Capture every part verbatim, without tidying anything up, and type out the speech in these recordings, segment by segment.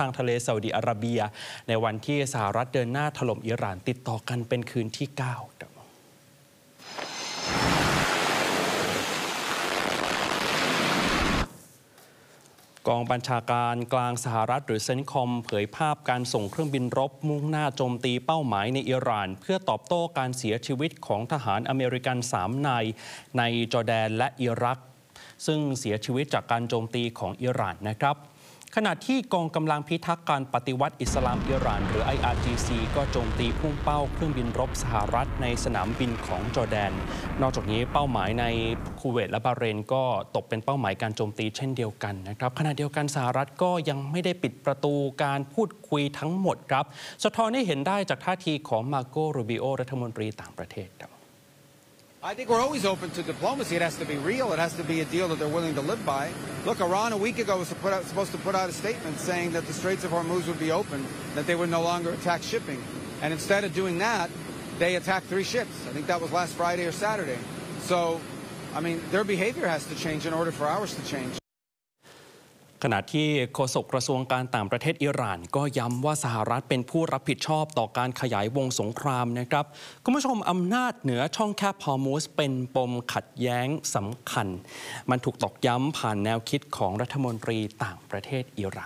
างทะเลซาอุดิอาระเบียในวันที่สหรัฐเดินหน้าถล่มอิหร่านติดต่อกันเป็นคืนที่เก้ากองบัญชาการกลางสหรัฐหรือเซนคอมเผยภาพการส่งเครื่องบินรบมุ่งหน้าโจมตีเป้าหมายในอิหร่านเพื่อตอบโต้การเสียชีวิตของทหารอเมริกันสามนายในจอร์แดนและอิรักซึ่งเสียชีวิตจากการโจมตีของอิหร่านนะครับขณะที่กองกำลังพิทักษ์การปฏิวัติอิสลามอิหร่านหรือ ไอ อาร์ จี ซี ก็โจมตีพุ่งเป้าเครื่องบินรบสหรัฐในสนามบินของจอร์แดนนอกจากนี้เป้าหมายในคูเวตและบาห์เรนก็ตกเป็นเป้าหมายการโจมตีเช่นเดียวกันนะครับขณะเดียวกันสหรัฐก็ยังไม่ได้ปิดประตูการพูดคุยทั้งหมดครับสะท้อนให้เห็นได้จากท่าทีของมาโก รูบิโอรัฐมนตรีต่างประเทศครับ I think we're always open to diplomacy. It has to be real. It has to be a deal that they're willing to live by. Look, Iran a week ago was to put out, supposed to put out a statement saying that the Straits of Hormuz would be open, that they would no longer attack shipping. And instead of doing that, they attacked three ships. I think that was last Friday or Saturday. So, I mean, their behavior has to change in order for ours to change. ขณะที่โฆษกกระทรวงการต่างประเทศอิหร่านก็ย้ำว่าสหรัฐเป็นผู้รับผิดชอบต่อการขยายวงสงครามนะครับคุณผู้ชมอำนาจเหนือช่องแคบฮอร์มุซเป็นปมขัดแย้งสำคัญมันถูกตอกย้ำผ่านแนวคิดของรัฐมนตรีต่างประเทศอิหร่าน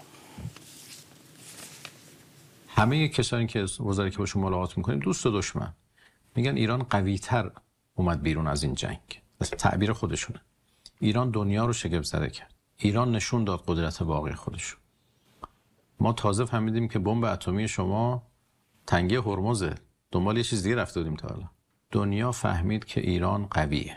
همه کسانی که وزرای که باشون ملاقات میکنیم دوست و دشمن میگن ایران قوی‌تر اومد بیرون از این جنگ تعبیر خودشونه ایران دنیا رو شگفت زده کرد ایران نشون داد قدرت واقعی خودش. ما تازه فهمیدیم که بمب اتمی شما تنگه هرمزه. دنبال یه چیز دیگه رفته بودیم تا حالا. دنیا فهمید که ایران قویه.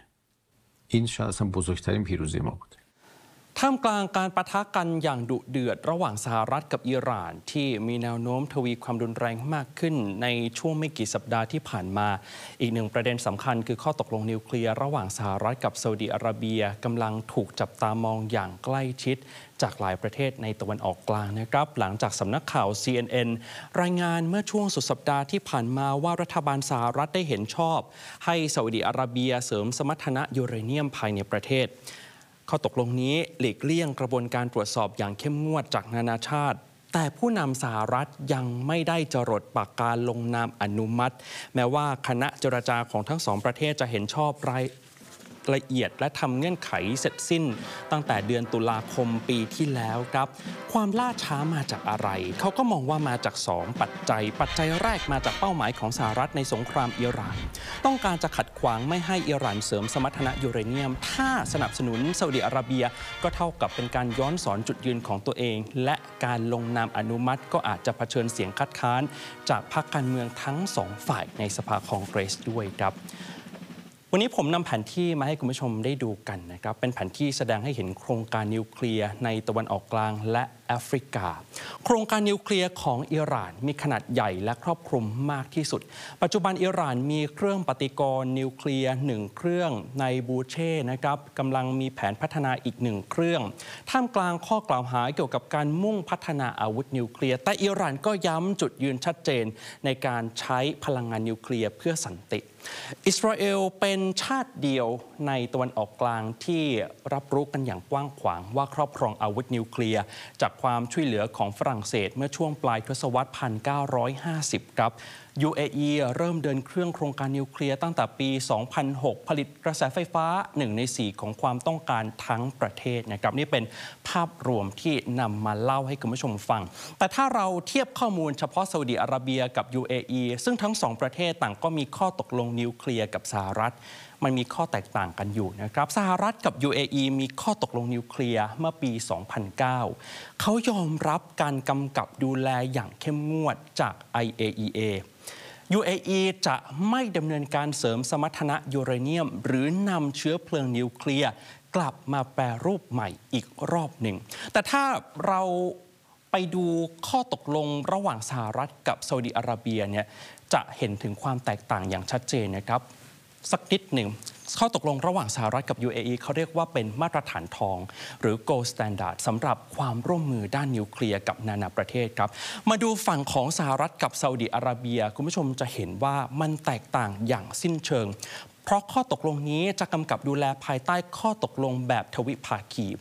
این شاید اصلا بزرگترین پیروزی ما بود. ท่ามกลางการปะทะกันอย่างดุเดือดระหว่างสหรัฐกับอิหร่านที่มีแนวโน้มทวีความรุนแรงมากขึ้นในช่วงไม่กี่สัปดาห์ที่ผ่านมาอีกหนึ่งประเด็นสำคัญคือข้อตกลงนิวเคลียร์ระหว่างสหรัฐกับซาอุดิอาระเบียกำลังถูกจับตามองอย่างใกล้ชิดจากหลายประเทศในตะวันออกกลางนะครับหลังจากสำนักข่าว ซี เอ็น เอ็น รายงานเมื่อช่วงสุดสัปดาห์ที่ผ่านมาว่ารัฐบาลสหรัฐได้เห็นชอบให้ซาอุดิอาระเบียเสริมสมรรถนะยูเรเนียมภายในประเทศข้อตกลงนี้หลีกเลี่ยงกระบวนการตรวจสอบอย่างเข้มงวดจากนานาชาติแต่ผู้นำสหรัฐยังไม่ได้จรดปากกาลงนามอนุมัติแม้ว่าคณะเจรจาของทั้งสองประเทศจะเห็นชอบรายละเอียดและทำเงื่อนไขเสร็จสิ้นตั้งแต่เดือนตุลาคมปีที่แล้วครับความล่าช้ามาจากอะไรเขาก็มองว่ามาจากสองปัจจัยปัจจัยแรกมาจากเป้าหมายของสหรัฐในสงครามอิหร่านต้องการจะขัดขวางไม่ให้อิหร่านเสริมสมรรถนะยูเรเนียมถ้าสนับสนุนซาอุดิอาระเบียก็เท่ากับเป็นการย้อนสอนจุดยืนของตัวเองและการลงนามอนุมัติก็อาจจะเผชิญเสียงคัดค้านจากพรรคการเมืองทั้งสองฝ่ายในสภาคองเกรสด้วยครับวันนี้ผมนำแผนที่มาให้คุณผู้ชมได้ดูกันนะครับเป็นแผนที่แสดงให้เห็นโครงการนิวเคลียร์ในตะวันออกกลางและแอฟริกาโครงการนิวเคลียร์ของอิหร่านมีขนาดใหญ่และครอบคลุมมากที่สุดปัจจุบันอิหร่านมีเครื่องปฏิกรณ์นิวเคลียร์หนึ่งเครื่องในบูเช่นะครับกำลังมีแผนพัฒนาอีกหนึ่งเครื่องท่ามกลางข้อกล่าวหาเกี่ยวกับการมุ่งพัฒนาอาวุธนิวเคลียร์แต่อิหร่านก็ย้ำจุดยืนชัดเจนในการใช้พลังงานนิวเคลียร์เพื่อสันติอิสราเอลเป็นชาติเดียวในตะวันออกกลางที่รับรู้กันอย่างกว้างขวางว่าครอบครองอาวุธนิวเคลียร์จากความช่วยเหลือของฝรั่งเศสเมื่อช่วงปลายทศวรรษ หนึ่งพันเก้าร้อยห้าสิบ ครับ ยู เอ อี เริ่มเดินเครื่องโครงการนิวเคลียร์ตั้งแต่ปี สองพันหก ผลิตกระแสไฟฟ้าหนึ่งในสี่ของความต้องการทั้งประเทศนะครับนี่เป็นภาพรวมที่นำมาเล่าให้คุณผู้ชมฟังแต่ถ้าเราเทียบข้อมูลเฉพาะซาอุดิอาระเบียกับ ยู เอ อี ซึ่งทั้งสองประเทศต่างก็มีข้อตกลงนิวเคลียร์กับสหรัฐมันมีข้อแตกต่างกันอยู่นะครับสหรัฐกับ ยู เอ อี มีข้อตกลงนิวเคลียร์เมื่อปี สองพันเก้า เขายอมรับการกำกับดูแลอย่างเข้มงวดจาก ไอ เอ อี เอ ยู เอ อี จะไม่ดำเนินการเสริมสมรรถนะยูเรเนียมหรือนำเชื้อเพลิงนิวเคลียร์กลับมาแปรรูปใหม่อีกรอบหนึ่งแต่ถ้าเราไปดูข้อตกลงระหว่างสหรัฐกับซาอุดิอาระเบียเนี่ยจะเห็นถึงความแตกต่างอย่างชัดเจนนะครับสักนิดหนึ่งข้อตกลงระหว่างสหรัฐกับ ยู เอ อี เขาเรียกว่าเป็นมาตรฐานทองหรือ Gold Standard สำหรับความร่วมมือด้านนิวเคลียร์กับนานาประเทศครับมาดูฝั่งของสหรัฐกับซาอุดิอาระเบียคุณผู้ชมจะเห็นว่ามันแตกต่างอย่างสิ้นเชิงเพราะข้อตกลงนี้จะกำกับดูแลภายใต้ข้อตกลงแบบทวิภาคี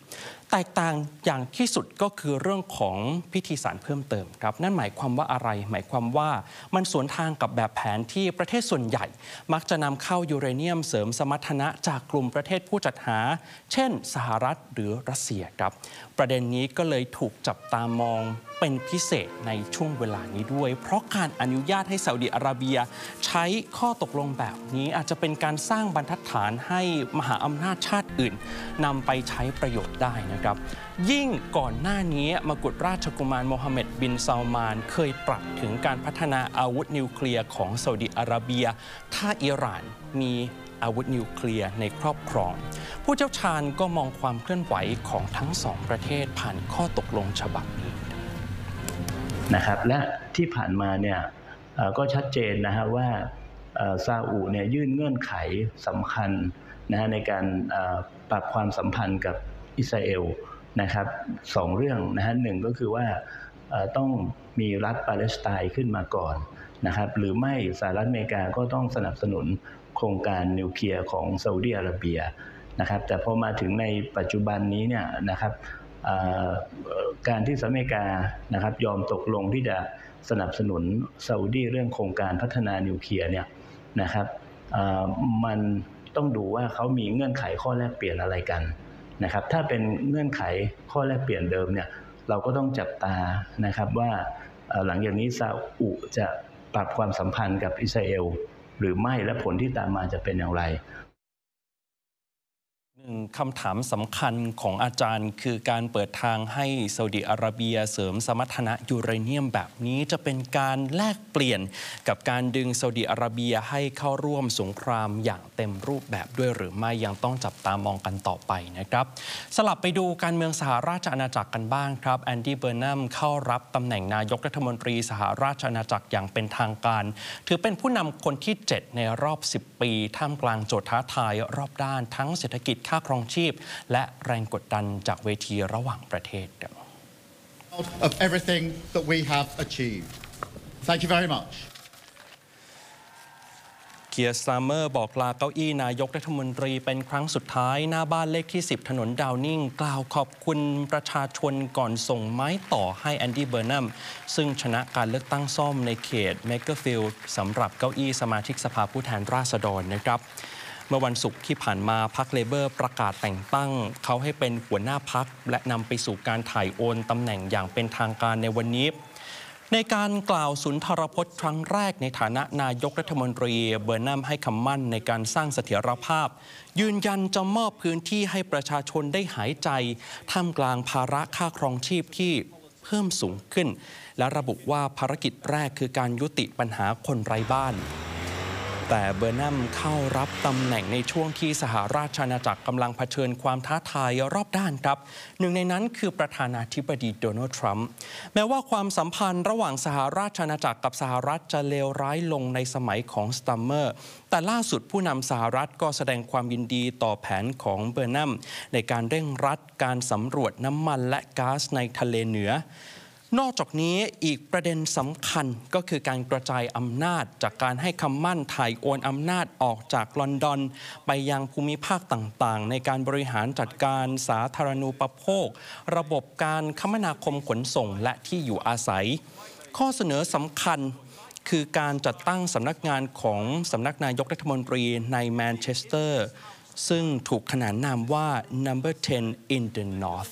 แตกต่างอย่างที่สุดก็คือเรื่องของพิธีสารเพิ่มเติมครับนั่นหมายความว่าอะไรหมายความว่ามันสวนทางกับแบบแผนที่ประเทศส่วนใหญ่มักจะนำเข้ายูเรเนียมเสริมสมรรถนะจากกลุ่มประเทศผู้จัดหาเช่นสหรัฐหรือรัสเซียครับประเด็นนี้ก็เลยถูกจับตามองเป็นพิเศษในช่วงเวลานี้ด้วยเพราะการอนุญาตให้ซาอุดิอาระเบียใช้ข้อตกลงแบบนี้อาจจะเป็นการสร้างบรรทัดฐานให้มหาอำนาจชาติอื่นนำไปใช้ประโยชน์ได้นะครับยิ่งก่อนหน้านี้มกุฎราชกุมารโมฮัมเหม็ดบินซาลมานเคยตรัสถึงการพัฒนาอาวุธนิวเคลียร์ของซาอุดิอาระเบียถ้าอิหร่านมีอาวุธนิวเคลียร์ในครอบครองผู้เชี่ยวชาญก็มองความเคลื่อนไหวของทั้งสองประเทศผ่านข้อตกลงฉบับนี้นะครับและที่ผ่านมาเนี่ยก็ชัดเจนนะฮะว่าซาอุเนี่ยยื่นเงื่อนไขสำคัญนะฮะในการปรับความสัมพันธ์กับอิสราเอลนะครับสองเรื่องนะฮะหนึ่งก็คือว่าต้องมีรัฐปาเลสไตน์ขึ้นมาก่อนนะครับหรือไม่สหรัฐอเมริกาก็ต้องสนับสนุนโครงการนิวเคลียร์ของซาอุดิอาระเบียนะครับแต่พอมาถึงในปัจจุบันนี้เนี่ยนะครับการที่สหรัฐอเมริกานะครับยอมตกลงที่จะสนับสนุนซาอุดีเรื่องโครงการพัฒนานิวเคลียร์เนี่ยนะครับมันต้องดูว่าเขามีเงื่อนไขข้อแลกเปลี่ยนอะไรกันนะครับถ้าเป็นเงื่อนไขข้อแลกเปลี่ยนเดิมเนี่ยเราก็ต้องจับตานะครับว่าหลังจากนี้ซาอุจะปรับความสัมพันธ์กับอิสราเอลหรือไม่และผลที่ตามมาจะเป็นอย่างไรหนึ่งคำถามสำคัญของอาจารย์คือการเปิดทางให้ซาอุดิอาระเบียเสริมสมรรถนะยูเรเนียมแบบนี้จะเป็นการแลกเปลี่ยนกับการดึงซาอุดิอาระเบียให้เข้าร่วมสงครามอย่างเต็มรูปแบบด้วยหรือไม่ยังต้องจับตามองกันต่อไปนะครับสลับไปดูการเมืองสหราชอาณาจักรกันบ้างครับแอนดี้เบอร์นัมเข้ารับตำแหน่งนายกรัฐมนตรีสหราชอาณาจักรอย่างเป็นทางการถือเป็นผู้นำคนที่เจ็ดในรอบสิบปีท่ามกลางโจทย์ท้าทายรอบด้านทั้งเศรษฐกิจค่าครองชีพและแรงกดดันจากเวทีระหว่างประเทศ of everything that we have achieved. Thank you very much. เคียร์สตาร์เมอร์บอกลาเก้าอี้นายกรัฐมนตรีเป็นครั้งสุดท้ายหน้าบ้านเลขที่สิบถนนดาวนิงกล่าวขอบคุณประชาชนก่อนส่งไม้ต่อให้แอนดี้เบอร์นัมซึ่งชนะการเลือกตั้งซ่อมในเขตเมเกอร์ฟิลด์สำหรับเก้าอี้สมาชิกสภาผู้แทนราษฎรนะครับเมื่อวันศุกร์ที่ผ่านมาพรรคเลเบอร์ประกาศแต่งตั้งเขาให้เป็นหัวหน้าพรรคและนำไปสู่การถ่ายโอนตำแหน่งอย่างเป็นทางการในวันนี้ในการกล่าวสุนทรพจน์ครั้งแรกในฐานะนายกรัฐมนตรีเบอร์นัมให้คำมั่นในการสร้างเสถียรภาพยืนยันจะมอบพื้นที่ให้ประชาชนได้หายใจท่ามกลางภาระค่าครองชีพที่เพิ่มสูงขึ้นและระบุว่าภารกิจแรกคือการยุติปัญหาคนไร้บ้านแต่เบอร์นัมเข้ารับตำแหน่งในช่วงที่สหราชอาณาจักรกำลังเผชิญความท้าทายรอบด้านครับหนึ่งในนั้นคือประธานาธิบดีโดนัลด์ทรัมป์แม้ว่าความสัมพันธ์ระหว่างสหราชอาณาจักรกับสหรัฐจะเลวร้ายลงในสมัยของสตัมเมอร์แต่ล่าสุดผู้นำสหรัฐก็แสดงความยินดีต่อแผนของเบอร์นัมในการเร่งรัดการสำรวจน้ำมันและก๊าซในทะเลเหนือนอกจากนี้อีกประเด็นสำคัญก็คือการกระจายอำนาจจากการให้คำมั่นถ่ายโอนอำนาจออกจากลอนดอนไปยังภูมิภาคต่างๆในการบริหารจัดการสาธารณูปโภคระบบการคมนาคมขนส่งและที่อยู่อาศัยข้อเสนอสำคัญคือการจัดตั้งสำนักงานของสำนักนายกรัฐมนตรีในแมนเชสเตอร์ซึ่งถูกขนานนามว่า number ten in the north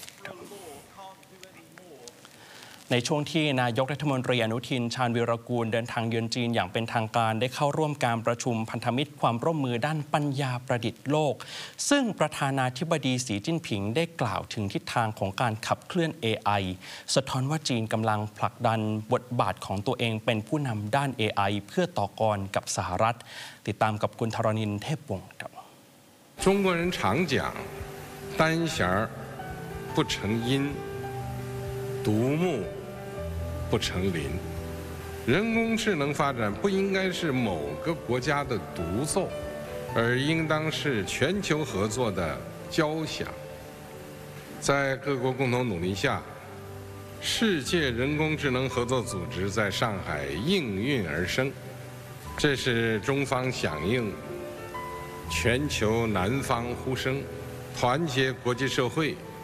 ในช่วงที่นายกรัฐมนตรีอนุทินชาญวีรกูลเดินทางเยือนจีนอย่างเป็นทางการได้เข้าร่วมการประชุมพันธมิตรความร่วมมือด้านปัญญาประดิษฐ์โลกซึ่งประธานาธิบดีสีจิ้นผิงได้กล่าวถึงทิศทางของการขับเคลื่อน เอ ไอ สะท้อนว่าจีนกำลังผลักดันบทบาทของตัวเองเป็นผู้นำด้าน เอ ไอ เพื่อต่อกรกับสหรัฐติดตามกับคุณธรณินทร์เทพวงศ์ครับ中国人常讲单弦不成音独木不成林，人工智能发展不应该是某个国家的独奏，而应当是全球合作的交响。在各国共同努力下，世界人工智能合作组织在上海应运而生，这是中方响应全球南方呼声，团结国际社会，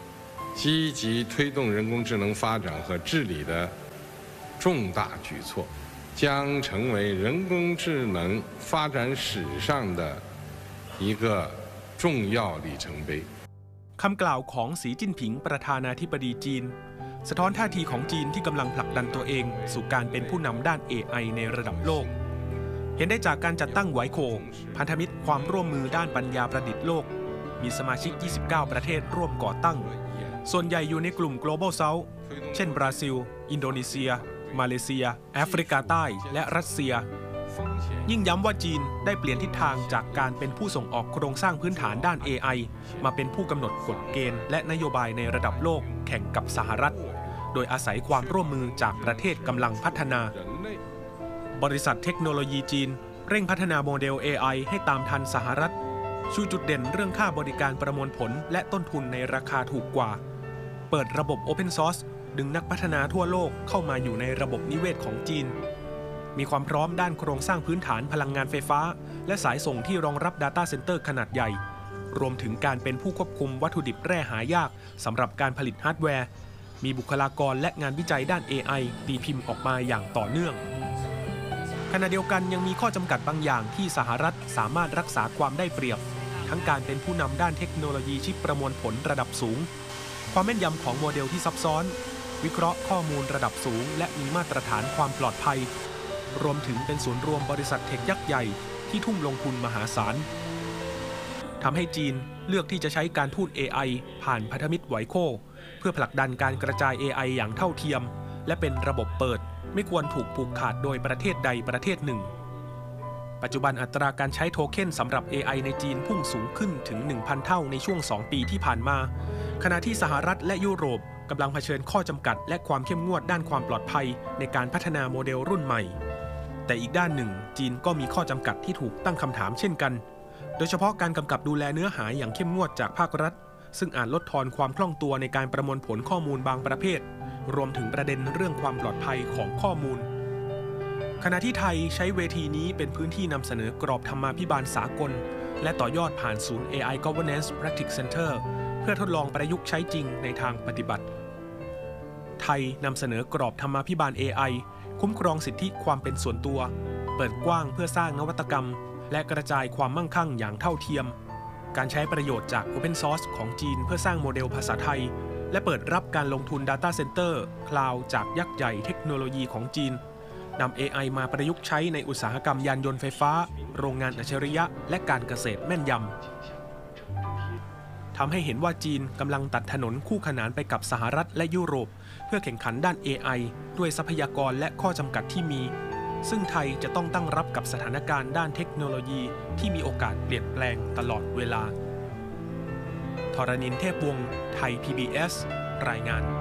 积极推动人工智能发展和治理的重大举措，将成为人工智能发展史上的一个重要里程碑。 คำกล่าวของสีจิ้นผิงประธานาธิบดีจีนสะท้อนท่าทีของจีนที่กำลังผลักดันตัวเองสู่การเป็นผู้นำด้าน เอ ไอ ในระดับโลกเห็นได้จากการจัดตั้งไวโคพันธมิตรความร่วมมือด้านปัญญาประดิษฐ์โลกมีสมาชิกยี่สิบเก้าประเทศร่วมก่อตั้งส่วนใหญ่อยู่ในกลุ่ม Global South เช่นบราซิลอินโดนีเซียมาเลเซียแอฟริกาใต้และรัสเซียยิ่งย้ำว่าจีนได้เปลี่ยนทิศทางจากการเป็นผู้ส่งออกโครงสร้างพื้นฐานด้าน เอ ไอ มาเป็นผู้กำหนดกฎเกณฑ์และนโยบายในระดับโลกแข่งกับสหรัฐโดยอาศัยความร่วมมือจากประเทศกำลังพัฒนาบริษัทเทคโนโลยีจีนเร่งพัฒนาโมเดล เอ ไอ ให้ตามทันสหรัฐชูจุดเด่นเรื่องค่าบริการประมวลผลและต้นทุนในราคาถูกกว่าเปิดระบบ Open Source ดึงนักพัฒนาทั่วโลกเข้ามาอยู่ในระบบนิเวศของจีนมีความพร้อมด้านโครงสร้างพื้นฐานพลังงานไฟฟ้าและสายส่งที่รองรับ Data Center ขนาดใหญ่รวมถึงการเป็นผู้ควบคุมวัตถุดิบแร่หายากสำหรับการผลิตฮาร์ดแวร์มีบุคลากรและงานวิจัยด้าน เอ ไอ ตีพิมพ์ออกมาอย่างต่อเนื่องขณะเดียวกันยังมีข้อจำกัดบางอย่างที่สหรัฐสามารถรักษาความได้เปรียบทั้งการเป็นผู้นำด้านเทคโนโลยีชิปประมวลผลระดับสูงความแม่นยำของโมเดลที่ซับซ้อนวิเคราะห์ข้อมูลระดับสูงและมีมาตรฐานความปลอดภัยรวมถึงเป็นศูนย์รวมบริษัทเทคยักษ์ใหญ่ที่ทุ่มลงทุนมหาศาลทำให้จีนเลือกที่จะใช้การทูต เอ ไอ ผ่านพันธมิตรไวโคเพื่อผลักดันการกระจาย เอ ไอ อย่างเท่าเทียมและเป็นระบบเปิดไม่ควรถูกผูกขาดโดยประเทศใดประเทศหนึ่งปัจจุบันอัตราการใช้โทเค็นสำหรับ เอ ไอ ในจีนพุ่งสูงขึ้นถึง หนึ่งพัน เท่าในช่วงสองปีที่ผ่านมาขณะที่สหรัฐและยุโรปกำลังเผชิญข้อจำกัดและความเข้มงวดด้านความปลอดภัยในการพัฒนาโมเดลรุ่นใหม่แต่อีกด้านหนึ่งจีนก็มีข้อจำกัดที่ถูกตั้งคำถามเช่นกันโดยเฉพาะการกำกับดูแลเนื้อหาอย่างเข้มงวดจากภาครัฐซึ่งอาจลดทอนความคล่องตัวในการประมวลผลข้อมูลบางประเภทรวมถึงประเด็นเรื่องความปลอดภัยของข้อมูลขณะที่ไทยใช้เวทีนี้เป็นพื้นที่นำเสนอกรอบธรรมาภิบาลสากลและต่อยอดผ่านศูนย์ เอ ไอ Governance Practice Center เพื่อทดลองประยุกต์ใช้จริงในทางปฏิบัติไทยนำเสนอกรอบธรรมาภิบาล เอ ไอ คุ้มครองสิทธิความเป็นส่วนตัวเปิดกว้างเพื่อสร้างนวัตกรรมและกระจายความมั่งคั่งอย่างเท่าเทียมการใช้ประโยชน์จาก Open Source ของจีนเพื่อสร้างโมเดลภาษาไทยและเปิดรับการลงทุน Data Center Cloud จากยักษ์ใหญ่เทคโนโลยีของจีนนำ เอ ไอ มาประยุกต์ใช้ในอุตสาหกรรมยานยนต์ไฟฟ้าโรงงานอัจฉริยะและการเกษตรแม่นยำทำให้เห็นว่าจีนกำลังตัดถนนคู่ขนานไปกับสหรัฐและยุโรปเพื่อแข่งขันด้าน เอ ไอ ด้วยทรัพยากรและข้อจำกัดที่มีซึ่งไทยจะต้องตั้งรับกับสถานการณ์ด้านเทคโนโลยีที่มีโอกาสเปลี่ยนแปลงตลอดเวลาธรณินทร์ เทพวงศ์ ไทย พี บี เอส รายงาน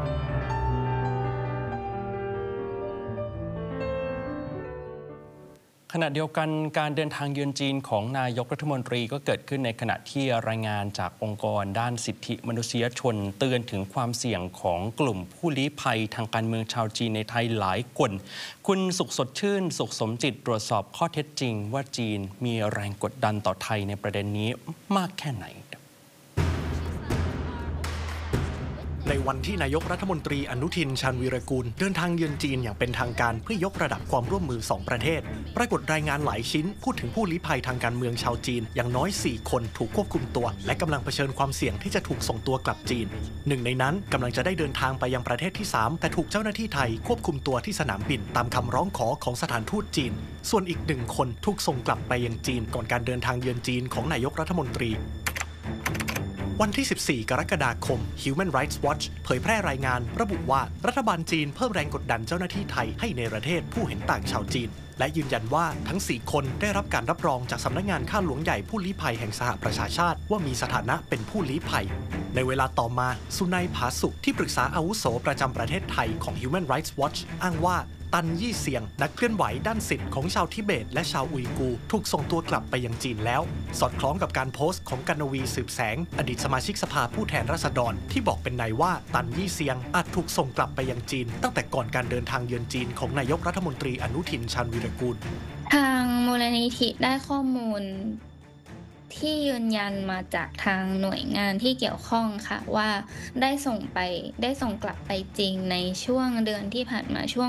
ขณะเดียวกันการเดินทางเยือนจีนของนายกรัฐมนตรีก็เกิดขึ้นในขณะที่รายงานจากองค์กรด้านสิทธิมนุษยชนเตือนถึงความเสี่ยงของกลุ่มผู้ลี้ภัยทางการเมืองชาวจีนในไทยหลายคนคุณสุขสดชื่นสุขสมจิตตรวจสอบข้อเท็จจริงว่าจีนมีแรงกดดันต่อไทยในประเด็นนี้มากแค่ไหนในวันที่นายกรัฐมนตรีอนุทินชาญวีรกูลเดินทางเยือนจีนอย่างเป็นทางการเพื่อยกระดับความร่วมมือสองประเทศปรากฏรายงานหลายชิ้นพูดถึงผู้ลี้ภัยทางการเมืองชาวจีนอย่างน้อยสี่คนถูกควบคุมตัวและกำลังเผชิญความเสี่ยงที่จะถูกส่งตัวกลับจีนหนึ่งในนั้นกำลังจะได้เดินทางไปยังประเทศที่สามแต่ถูกเจ้าหน้าที่ไทยควบคุมตัวที่สนามบินตามคำร้องขอของสถานทูตจีนส่วนอีกหนึ่งคนถูกส่งกลับไปยังจีนก่อนการเดินทางเยือนจีนของนายกรัฐมนตรีวันที่สิบสี่กรกฎาคม Human Rights Watch เผยแพร่รายงานระบุว่ารัฐบาลจีนเพิ่มแรงกดดันเจ้าหน้าที่ไทยให้ในประเทศผู้เห็นต่างชาวจีนและยืนยันว่าทั้งสี่คนได้รับการรับรองจากสำนักงานข้าหลวงใหญ่ผู้ลี้ภัยแห่งสหประชาชาติว่ามีสถานะเป็นผู้ลี้ภัยในเวลาต่อมาสุนัยผาสุขที่ปรึกษาอาวุโสประจำประเทศไทยของ Human Rights Watch อ้างว่าตันยี่เซียงนักเคลื่อนไหวด้านสิทธิ์ของชาวทิเบตและชาวอุยกูร์ถูกส่งตัวกลับไปยังจีนแล้วสอดคล้องกับการโพสต์ของกนวีสืบแสงอดีตสมาชิกสภาผู้แทนราษฎรที่บอกเป็นนายว่าตันยี่เซียงอาจถูกส่งกลับไปยังจีนตั้งแต่ก่อนการเดินทางเยือนจีนของนายกรัฐมนตรีอนุทินชาญวีรกูลทางมูลนิธิได้ข้อมูลที่ยืนยันมาจากทางหน่วยงานที่เกี่ยวข้องค่ะว่าได้ส่งไปได้ส่งกลับไปจริงในช่วงเดือนที่ผ่านมาช่วง